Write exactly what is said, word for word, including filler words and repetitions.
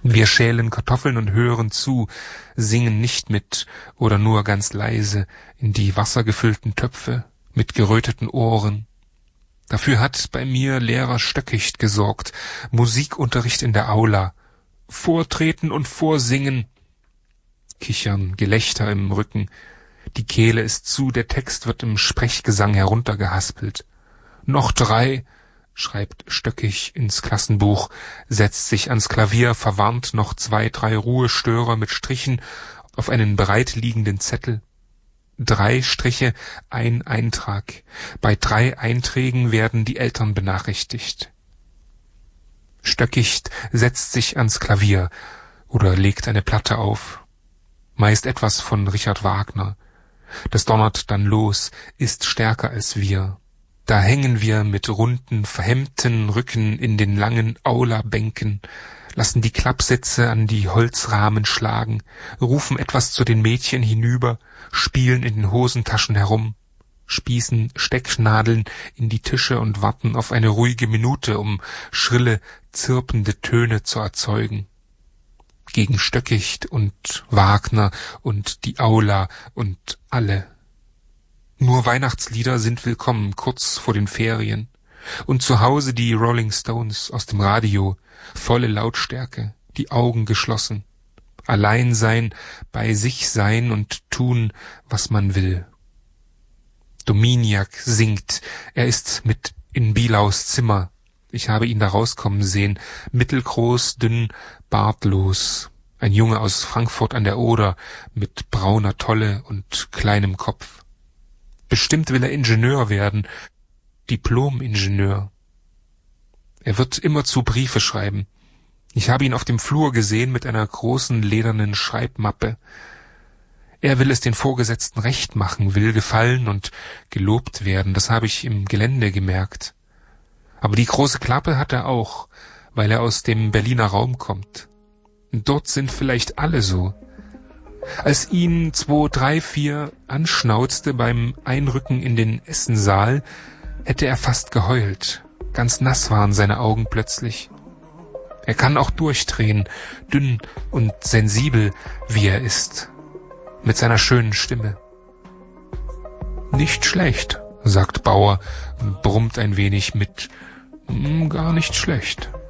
Wir schälen Kartoffeln und hören zu, singen nicht mit oder nur ganz leise in die wassergefüllten Töpfe mit geröteten Ohren. Dafür hat bei mir Lehrer Stöckicht gesorgt, Musikunterricht in der Aula, Vortreten und Vorsingen. Kichern, Gelächter im Rücken, die Kehle ist zu, der Text wird im Sprechgesang heruntergehaspelt. Noch drei, schreibt Stöckig ins Klassenbuch, setzt sich ans Klavier, verwarnt noch zwei, drei Ruhestörer mit Strichen auf einen bereitliegenden Zettel. Drei Striche, ein Eintrag. Bei drei Einträgen werden die Eltern benachrichtigt. Stöckicht setzt sich ans Klavier oder legt eine Platte auf. Meist etwas von Richard Wagner. Das donnert dann los, ist stärker als wir. Da hängen wir mit runden, verhemmten Rücken in den langen Aulabänken, lassen die Klappsitze an die Holzrahmen schlagen, rufen etwas zu den Mädchen hinüber, spielen in den Hosentaschen herum, spießen Stecknadeln in die Tische und warten auf eine ruhige Minute, um schrille, zirpende Töne zu erzeugen. Gegen Stöckicht und Wagner und die Aula und alle. Nur Weihnachtslieder sind willkommen, kurz vor den Ferien. Und zu Hause die Rolling Stones aus dem Radio, volle Lautstärke, die Augen geschlossen. Allein sein, bei sich sein und tun, was man will. Dominiak singt, er ist mit in Bielaus Zimmer. Ich habe ihn da rauskommen sehen, mittelgroß, dünn, bartlos. Ein Junge aus Frankfurt an der Oder, mit brauner Tolle und kleinem Kopf. Bestimmt will er Ingenieur werden, Diplom-Ingenieur. Er wird immerzu Briefe schreiben. Ich habe ihn auf dem Flur gesehen mit einer großen ledernen Schreibmappe. Er will es den Vorgesetzten recht machen, will gefallen und gelobt werden, das habe ich im Gelände gemerkt. Aber die große Klappe hat er auch, weil er aus dem Berliner Raum kommt. Und dort sind vielleicht alle so. Als ihn zwei, drei, vier anschnauzte beim Einrücken in den Essensaal, hätte er fast geheult. Ganz nass waren seine Augen plötzlich. Er kann auch durchdrehen, dünn und sensibel, wie er ist, mit seiner schönen Stimme. Nicht schlecht, sagt Bauer und brummt ein wenig mit. Gar nicht schlecht.